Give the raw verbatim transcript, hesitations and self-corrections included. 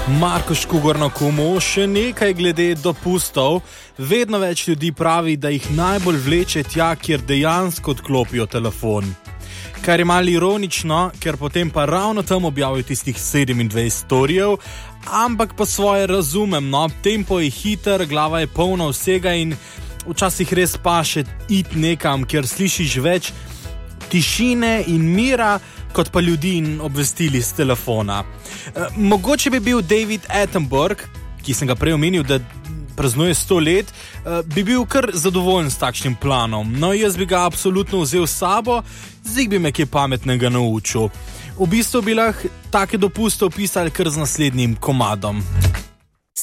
Marko Škugor na Komu, še nekaj glede dopustov. Vedno več ljudi pravi, da jih najbolj vleče tja, kjer dejansko odklopijo telefon. Kar je malo ironično, ker potem pa ravno tam objavijo tistih sedemindvajset storijev, ampak po svoje razumem, no, tempo je hiter, glava je polna vsega in včasih res paše iti nekam, kjer slišiš več tišine in mira, kot pa ljudi in obvestili z telefona. E, mogoče bi bil David Attenborough, ki sem ga prej omenil, da praznuje sto let, e, bi bil kar zadovoljen s takšnim planom. No, jaz bi ga absolutno vzel s sabo, zdaj bi me kaj pametnega naučil. V bistvu bi lahko take dopuste opisali kar z naslednjim komadom.